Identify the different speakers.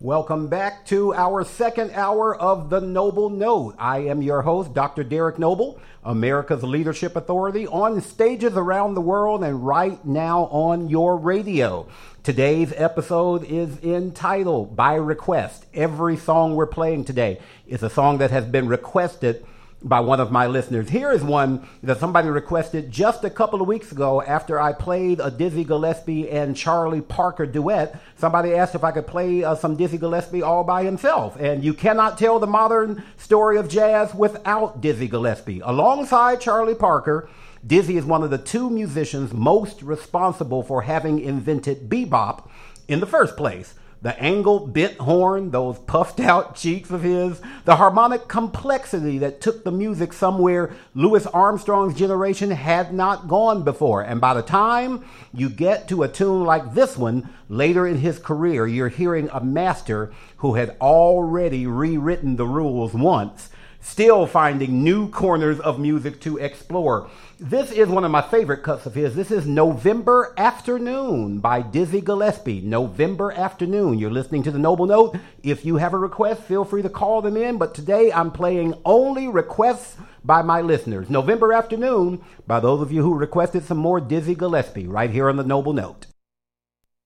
Speaker 1: Welcome back to our second hour of The Noble Note. I am your host, Dr. Derek Noble, America's Leadership Authority, on stages around the world and right now on your radio. Today's episode is entitled By Request. Every song we're playing today is a song that has been requested by one of my listeners. Here is one that somebody requested just a couple of weeks ago after I played a Dizzy Gillespie and Charlie Parker duet. Somebody asked if I could play some Dizzy Gillespie all by himself. And you cannot tell the modern story of jazz without Dizzy Gillespie. Alongside Charlie Parker, Dizzy is one of the two musicians most responsible for having invented bebop in the first place. The angled bent horn, those puffed out cheeks of his, the harmonic complexity that took the music somewhere Louis Armstrong's generation had not gone before. And by the time you get to a tune like this one, later in his career, you're hearing a master who had already rewritten the rules once, still finding new corners of music to explore. This is one of my favorite cuts of his. This is November Afternoon by Dizzy Gillespie. November Afternoon. You're listening to The Noble Note. If you have a request, feel free to call them in. But today I'm playing only requests by my listeners. November Afternoon by those of you who requested some more Dizzy Gillespie right here on The Noble Note.